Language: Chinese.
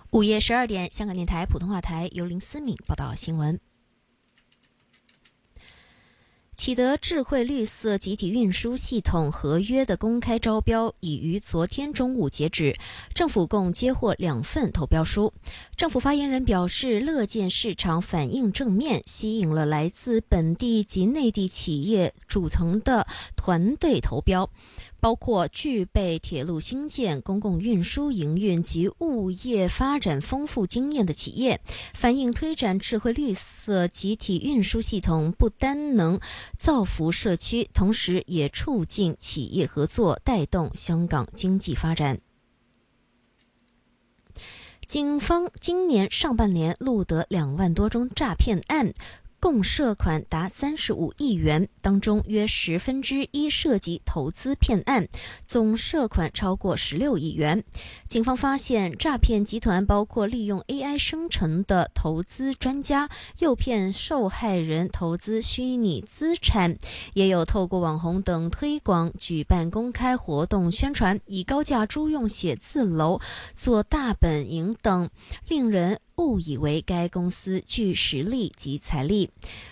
午夜12点，香港电台普通话台由林思敏报道新闻。启德智慧绿色集体运输系统合约的公开招标已于昨天中午截止，政府共接获2份投标书。政府发言人表示，乐见市场反应正面，吸引了来自本地及内地企业组成的团队投标，包括具备铁路兴建、公共运输营运及物业发展丰富经验的企业，反映推展智慧绿色集体运输系统不单能造福社区，同时也促进企业合作，带动香港经济发展。警方今年上半年录得2万多宗诈骗案，共涉款达35亿元，当中约1/10涉及投资骗案，总涉款超过16亿元。警方发现，诈骗集团包括利用 AI 生成的投资专家，诱骗受害人投资虚拟资产，也有透过网红等推广、举办公开活动宣传，以高价租用写字楼做大本营等，令人误以为该公司具实力及财力。